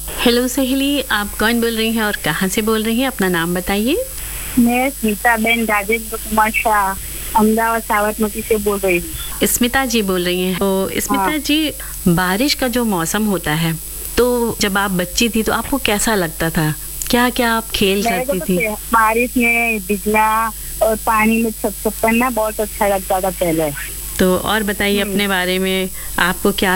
Hello सहेली, आप कौन बोल रही हैं और कहाँ से बोल रही हैं? अपना नाम बताइए। मैं स्मिताबेन राजेंद्र कुमार शाह अहमदाबाद साबरमती से बोल रही हूँ। स्मिता जी बोल रही हैं। तो हाँ। स्मिता जी, बारिश का जो मौसम होता है, तो जब आप बच्ची थी तो आपको कैसा लगता था? क्या क्या आप खेल मेरे को करती तो थी? बारिश में भीगना और पानी में सब सब करना बहुत अच्छा लगता था पहले। तो और बताइए हम्म। अपने बारे में, आपको क्या